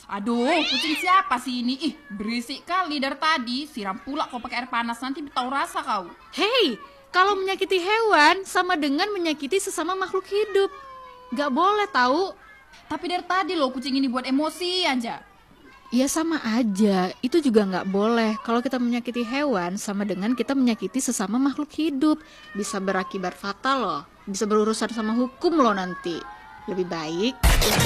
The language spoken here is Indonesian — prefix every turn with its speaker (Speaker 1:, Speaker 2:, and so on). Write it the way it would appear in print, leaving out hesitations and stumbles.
Speaker 1: Aduh, kucing siapa sih ini? Ih, berisik kali dari tadi. Siram pula kau pakai air panas, nanti tahu rasa kau.
Speaker 2: Hei, kalau menyakiti hewan sama dengan menyakiti sesama makhluk hidup. Gak boleh tahu.
Speaker 1: Tapi dari tadi loh kucing ini buat emosi aja.
Speaker 2: Ya sama aja, itu juga gak boleh. Kalau kita menyakiti hewan sama dengan kita menyakiti sesama makhluk hidup. Bisa berakibat fatal loh. Bisa berurusan sama hukum loh nanti. Lebih baik